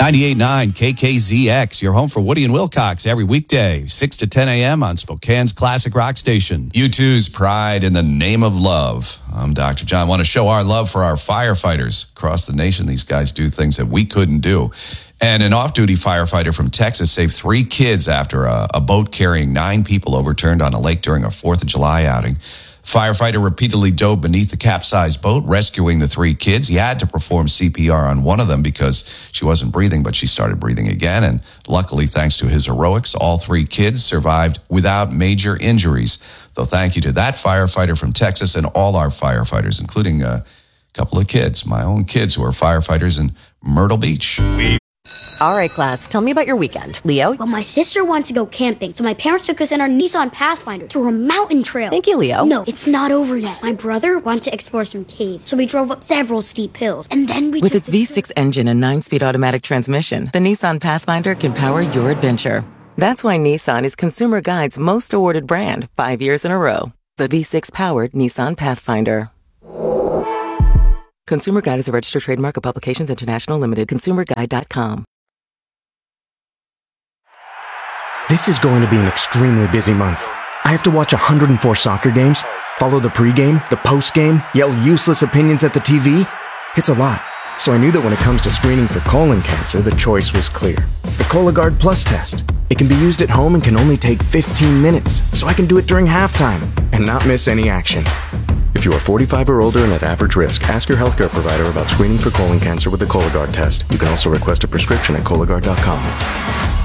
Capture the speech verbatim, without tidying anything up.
ninety-eight point nine K K Z X, your home for Woody and Wilcox every weekday, six to ten a.m. on Spokane's classic rock station. U two's Pride in the Name of Love. I'm Doctor John. I want to show our love for our firefighters across the nation. These guys do things that we couldn't do. And an off-duty firefighter from Texas saved three kids after a, a boat carrying nine people overturned on a lake during a fourth of July outing. Firefighter repeatedly dove beneath the capsized boat, rescuing the three kids. He had to perform C P R on one of them because she wasn't breathing, but she started breathing again. And luckily, thanks to his heroics, all three kids survived without major injuries. So thank you to that firefighter from Texas and all our firefighters, including a couple of kids, my own kids who are firefighters in Myrtle Beach. We- All right, class, tell me about your weekend. Leo? Well, my sister wants to go camping, so my parents took us in our Nissan Pathfinder through a mountain trail. Thank you, Leo. No, it's not over yet. My brother wanted to explore some caves, so we drove up several steep hills, and then we With took its the V six engine and nine-speed automatic transmission, the Nissan Pathfinder can power your adventure. That's why Nissan is Consumer Guide's most awarded brand, five years in a row. The V six-powered Nissan Pathfinder. Consumer Guide is a registered trademark of Publications International Limited. consumer guide dot com. This is going to be an extremely busy month. I have to watch one hundred four soccer games, follow the pregame, the postgame, yell useless opinions at the T V. It's a lot. So I knew that when it comes to screening for colon cancer, the choice was clear. The Cologuard Plus test. It can be used at home and can only take fifteen minutes, so I can do it during halftime and not miss any action. If you are forty-five or older and at average risk, ask your healthcare provider about screening for colon cancer with the Cologuard test. You can also request a prescription at Cologuard dot com.